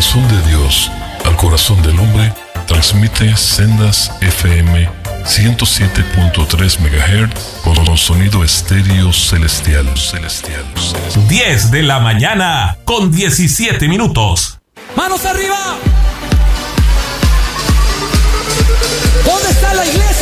corazón de Dios al corazón del hombre, transmite Sendas FM 107.3 MHz con sonido estéreo celestial. 10 de la mañana con 17 minutos. ¡Manos arriba! ¿Dónde está la iglesia?